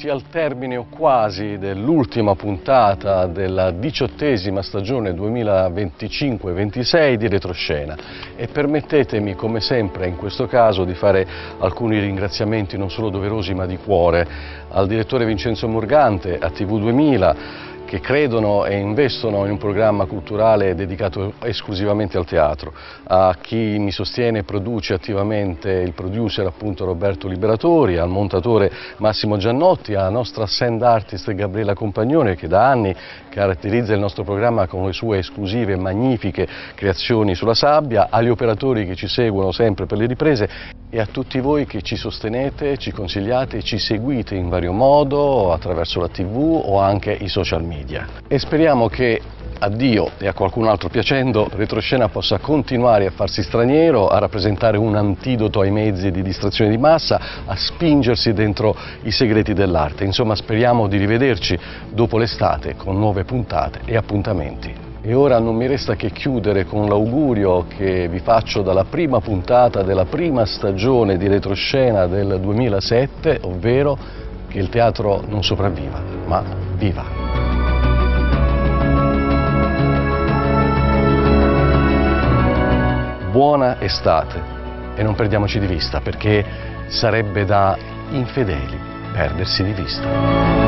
giunti al termine o quasi dell'ultima puntata della 18ª stagione 2025-26 di Retroscena e permettetemi come sempre in questo caso di fare alcuni ringraziamenti non solo doverosi ma di cuore al direttore Vincenzo Morgante, a TV2000, che credono e investono in un programma culturale dedicato esclusivamente al teatro, a chi mi sostiene e produce attivamente, il producer appunto Roberto Liberatori, al montatore Massimo Giannotti, alla nostra sound artist Gabriella Compagnone che da anni caratterizza il nostro programma con le sue esclusive e magnifiche creazioni sulla sabbia, agli operatori che ci seguono sempre per le riprese e a tutti voi che ci sostenete, ci consigliate e ci seguite in vario modo attraverso la TV o anche i social media. E speriamo che a Dio e a qualcun altro piacendo, Retroscena possa continuare a farsi straniero, a rappresentare un antidoto ai mezzi di distrazione di massa, a spingersi dentro i segreti dell'arte. Insomma, speriamo di rivederci dopo l'estate con nuove puntate e appuntamenti. E ora non mi resta che chiudere con l'augurio che vi faccio dalla prima puntata della prima stagione di Retroscena del 2007, ovvero che il teatro non sopravviva, ma viva. Buona estate e non perdiamoci di vista perché sarebbe da infedeli perdersi di vista.